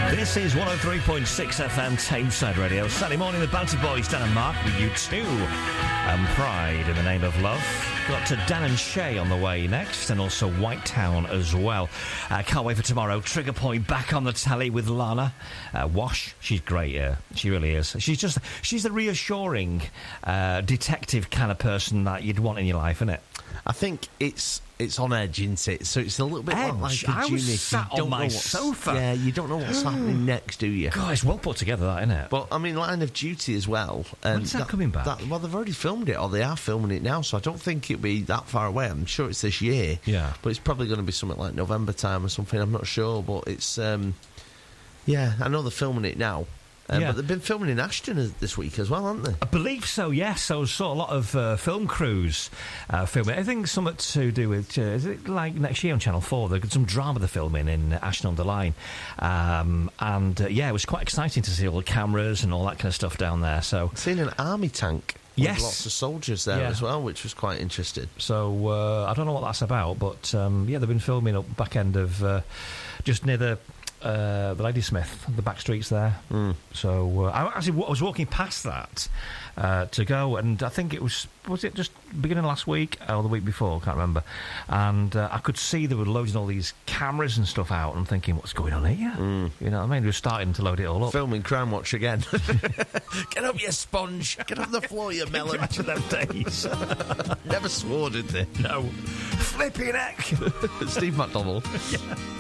This is 103.6 FM Tameside Radio. Saturday morning, the Banter Boys, Dan and Mark, with you too. And Pride in the Name of Love. Got to Dan and Shay on the way next, and also White Town as well. Can't wait for tomorrow. Trigger Point back on the telly with Lana. Wash, she's great, yeah. She really is. She's the reassuring detective kind of person that you'd want in your life, isn't it? I think it's on edge, isn't it? So it's a little bit like a I was sat on my sofa. Yeah, you don't know what's happening next, do you? God, it's well put together, that, isn't it? But, I mean, Line of Duty as well. When's that coming back? Well, they've already filmed it, or they are filming it now, so I don't think it'll be that far away. I'm sure it's this year. Yeah. But it's probably going to be something like November time or something, I'm not sure. But it's, yeah, I know they're filming it now. Yeah. But they've been filming in Ashton this week as well, haven't they? I believe so, yes. So I saw a lot of film crews filming. I think something to do with, is it like next year on Channel 4? They've got some drama they're filming in Ashton-under-Lyne. Yeah, it was quite exciting to see all the cameras and all that kind of stuff down there. So I've seen an army tank with lots of soldiers there as well, which was quite interesting. So I don't know what that's about, but yeah, they've been filming up back end of just near the Ladysmith, the back streets there. So I was walking past that to go, and I think it was it just beginning of last week or the week before, I can't remember, and I could see they were loading all these cameras and stuff out, and I'm thinking, what's going on here? You know what I mean? They were starting to load it all up. Filming Crime Watch again. Get up, you sponge. Get off the floor, you melon. Back to them days. Never swore, did they? No. Flipping heck. Steve McDonald. Yeah.